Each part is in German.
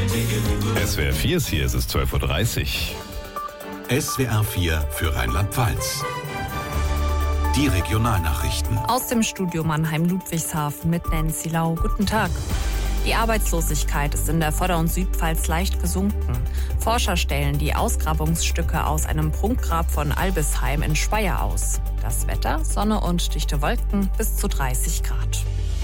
SWR 4 ist hier, es ist 12.30 Uhr. SWR 4 für Rheinland-Pfalz. Die Regionalnachrichten. Aus dem Studio Mannheim-Ludwigshafen mit Nancy Lau. Guten Tag. Die Arbeitslosigkeit ist in der Vorder- und Südpfalz leicht gesunken. Forscher stellen die Ausgrabungsstücke aus einem Prunkgrab von Albisheim in Speyer aus. Das Wetter, Sonne und dichte Wolken bis zu 30 Grad.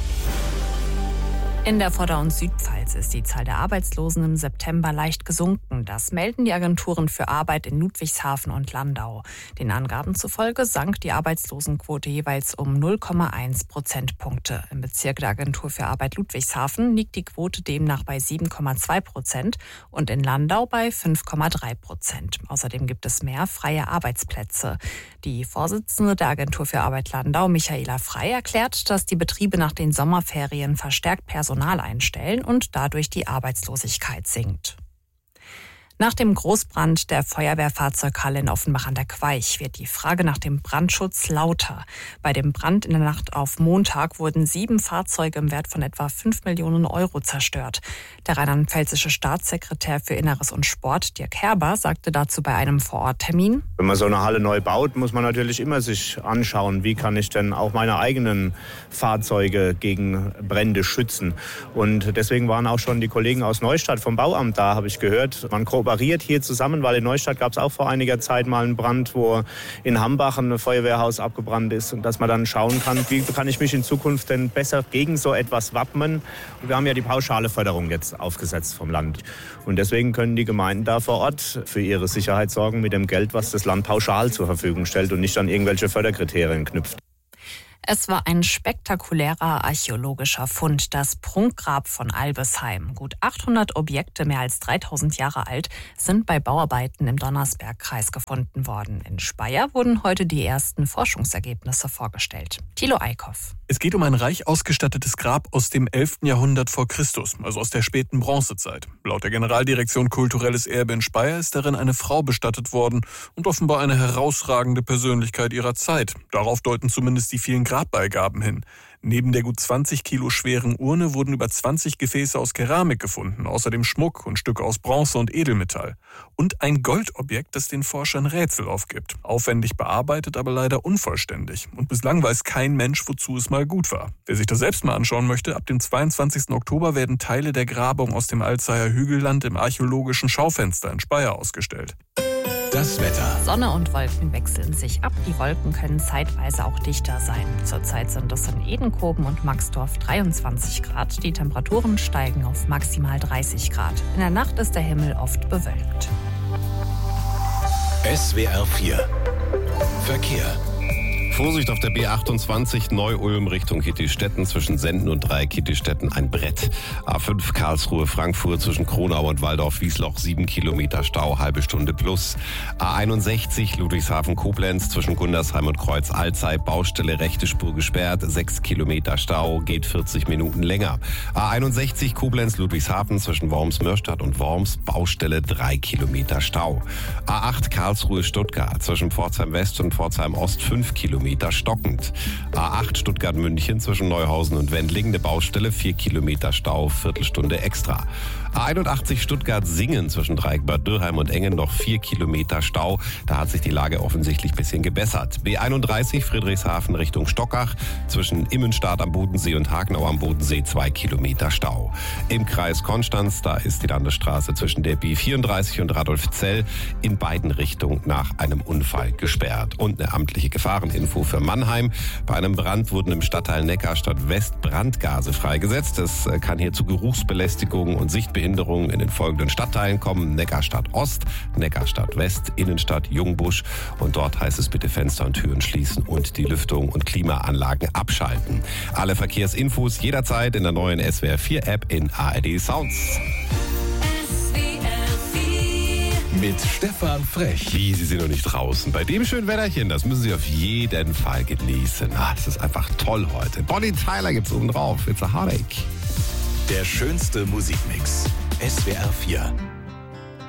In der Vorder- und Südpfalz ist die Zahl der Arbeitslosen im September leicht gesunken. Das melden die Agenturen für Arbeit in Ludwigshafen und Landau. Den Angaben zufolge sank die Arbeitslosenquote jeweils um 0,1 Prozentpunkte. Im Bezirk der Agentur für Arbeit Ludwigshafen liegt die Quote demnach bei 7,2% und in Landau bei 5,3%. Außerdem gibt es mehr freie Arbeitsplätze. Die Vorsitzende der Agentur für Arbeit Landau, Michaela Frey, erklärt, dass die Betriebe nach den Sommerferien verstärkt Personal einstellen und dadurch die Arbeitslosigkeit sinkt. Nach dem Großbrand der Feuerwehrfahrzeughalle in Offenbach an der Queich wird die Frage nach dem Brandschutz lauter. Bei dem Brand in der Nacht auf Montag wurden 7 Fahrzeuge im Wert von etwa 5 Millionen Euro zerstört. Der rheinland-pfälzische Staatssekretär für Inneres und Sport, Dirk Herber, sagte dazu bei einem Vororttermin: Wenn man so eine Halle neu baut, muss man natürlich immer sich anschauen, wie kann ich denn auch meine eigenen Fahrzeuge gegen Brände schützen. Und deswegen waren auch schon die Kollegen aus Neustadt vom Bauamt da, habe ich gehört. Man kooperiert hier zusammen, weil in Neustadt gab es auch vor einiger Zeit mal einen Brand, wo in Hambach ein Feuerwehrhaus abgebrannt ist. Und dass man dann schauen kann, wie kann ich mich in Zukunft denn besser gegen so etwas wappnen. Und wir haben ja die pauschale Förderung jetzt aufgesetzt vom Land. Und deswegen können die Gemeinden da vor Ort für ihre Sicherheit sorgen mit dem Geld, was das Land pauschal zur Verfügung stellt und nicht an irgendwelche Förderkriterien knüpft. Es war ein spektakulärer archäologischer Fund, das Prunkgrab von Albisheim. Gut 800 Objekte, mehr als 3000 Jahre alt, sind bei Bauarbeiten im Donnersbergkreis gefunden worden. In Speyer wurden heute die ersten Forschungsergebnisse vorgestellt. Thilo Eickhoff. Es geht um ein reich ausgestattetes Grab aus dem 11. Jahrhundert vor Christus, also aus der späten Bronzezeit. Laut der Generaldirektion Kulturelles Erbe in Speyer ist darin eine Frau bestattet worden und offenbar eine herausragende Persönlichkeit ihrer Zeit. Darauf deuten zumindest die vielen Grabbeigaben hin. Neben der gut 20 Kilo schweren Urne wurden über 20 Gefäße aus Keramik gefunden, außerdem Schmuck und Stücke aus Bronze und Edelmetall. Und ein Goldobjekt, das den Forschern Rätsel aufgibt. Aufwendig bearbeitet, aber leider unvollständig. Und bislang weiß kein Mensch, wozu es mal gut war. Wer sich das selbst mal anschauen möchte, ab dem 22. Oktober werden Teile der Grabung aus dem Alzeier Hügelland im archäologischen Schaufenster in Speyer ausgestellt. Das Wetter. Sonne und Wolken wechseln sich ab. Die Wolken können zeitweise auch dichter sein. Zurzeit sind es in Edenkoben und Maxdorf 23 Grad. Die Temperaturen steigen auf maximal 30 Grad. In der Nacht ist der Himmel oft bewölkt. SWR 4 Verkehr. Vorsicht auf der B28 Neu-Ulm Richtung Kittistetten, zwischen Senden und Dreieck-Kittistetten ein Brett. A5 Karlsruhe-Frankfurt zwischen Kronau und Waldorf-Wiesloch 7 Kilometer Stau, halbe Stunde plus. A61 Ludwigshafen-Koblenz zwischen Gundersheim und Kreuz-Alzey, Baustelle rechte Spur gesperrt, 6 Kilometer Stau, geht 40 Minuten länger. A61 Koblenz-Ludwigshafen zwischen Worms-Mörstadt und Worms, Baustelle 3 Kilometer Stau. A8 Karlsruhe-Stuttgart zwischen Pforzheim-West und Pforzheim-Ost 5 Kilometer stockend. A8 Stuttgart-München zwischen Neuhausen und Wendling, eine Baustelle, 4 Kilometer Stau, Viertelstunde extra. A81 Stuttgart-Singen zwischen Dreieck Bad Dürrheim und Engen noch 4 Kilometer Stau. Da hat sich die Lage offensichtlich ein bisschen gebessert. B31 Friedrichshafen Richtung Stockach zwischen Immenstadt am Bodensee und Hagenau am Bodensee 2 Kilometer Stau. Im Kreis Konstanz, da ist die Landesstraße zwischen der B34 und Radolfzell in beiden Richtungen nach einem Unfall gesperrt. Und eine amtliche Gefahreninfo für Mannheim. Bei einem Brand wurden im Stadtteil Neckarstadt West Brandgase freigesetzt. Es kann hier zu Geruchsbelästigungen und Sichtbehinderungen in den folgenden Stadtteilen kommen: Neckarstadt Ost, Neckarstadt West, Innenstadt, Jungbusch. Und dort heißt es bitte Fenster und Türen schließen und die Lüftung und Klimaanlagen abschalten. Alle Verkehrsinfos jederzeit in der neuen SWR 4 App in ARD Sounds. Mit Stefan Frech. Wie, Sie sind noch nicht draußen. Bei dem schönen Wetterchen, das müssen Sie auf jeden Fall genießen. Es ist einfach toll heute. Bonnie Tyler gibt's oben drauf. It's a heartache. Der schönste Musikmix. SWR 4.